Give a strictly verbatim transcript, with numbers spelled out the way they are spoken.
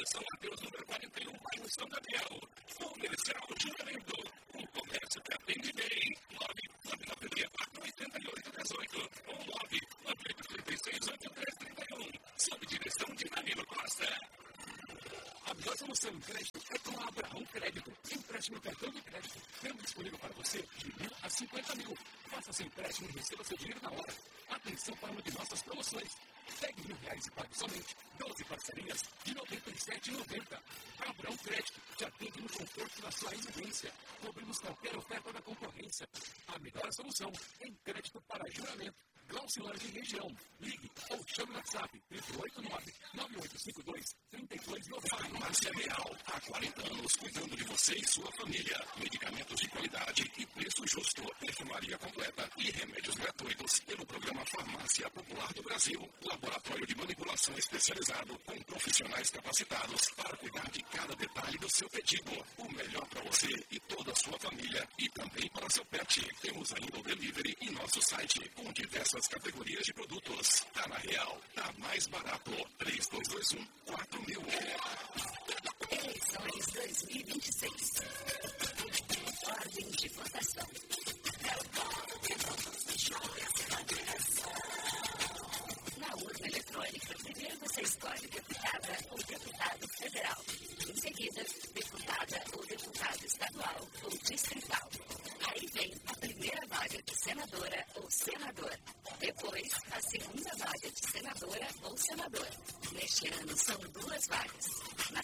São Mateus, número quarenta e um, bairro São Gabriel. Comercial Juramento, um comércio que atende bem. nove nove nove seis quatro oito oito um oito ou nove nove oito três seis oito três três um. Sob direção de Danilo Costa. A melhor solução em crédito é com a Abraão Crédito. Empréstimo cartão de crédito. Temos disponível para você de mil a cinquenta mil. Faça seu empréstimo e receba seu dinheiro na hora. Atenção para uma de nossas promoções. Pegue mil reais e pague somente doze parcelinhas de noventa e sete reais e noventa centavos. Abraão Crédito te atende no conforto da sua residência. Cobrimos qualquer oferta da concorrência. A melhor solução em crédito para juramento. Glaucilândia e região. Ligue ou chame no WhatsApp três oito nove, nove oito cinco dois, três dois nove zero. Farmácia Real. Há quarenta anos cuidando de você e sua família. Medicamentos de qualidade e preço justo. Perfumaria completa e remédios gratuitos pelo programa Farmácia Popular do Brasil. Laboratório de manipulação especializado com profissionais capacitados para cuidar de cada detalhe do seu pedido. O melhor para você e toda a sua família e também para seu pet. Temos ainda o delivery em nosso site com diversas categorias de produtos. Tá na Real, tá mais barato. três dois dois um, quatro mil. Eleições dois mil e vinte e seis. Ordem de votação. É o povo que vamos escolher a direção. Na urna eletrônica, primeiro você escolhe deputada ou deputado federal. Em seguida, deputada ou deputado estadual ou distrital. Aí vem a primeira vaga de senadora ou senador. Depois, a segunda vaga de senadora ou senador. Neste ano, são duas vagas.